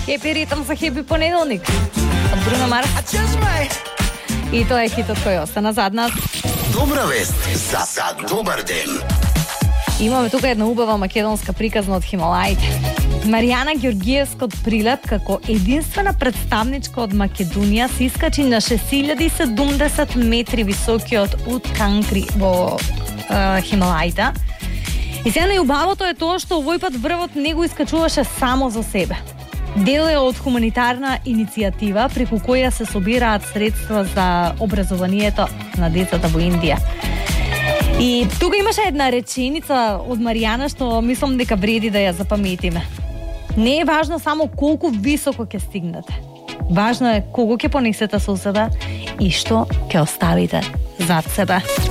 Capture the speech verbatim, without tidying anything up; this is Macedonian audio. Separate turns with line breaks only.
Хепи ритм за хепи понеделник од Бруно Марс. И тоа е хитот кој остана зад нас.
Добра вест за, за добар ден.
Имаме тука една убава македонска приказна од Хималаите. Маријана Ѓоргиевска од Прилеп како единствена представничка од Македонија се искачи на шест илјади и седумдесет метри високиот Утканкри во е, Хималаите. И сега најубавото е тоа што овој пат врвот не го искачуваше само за себе. Дел е од хуманитарна иницијатива преку која се собираат средства за образованието на децата во Индија. И тука имаше една реченица од Маријана што мислам дека вреди да ја запаметиме. Не е важно само колку високо ќе стигнете. Важно е кого ќе понесете со себе и што ќе оставите зад себе.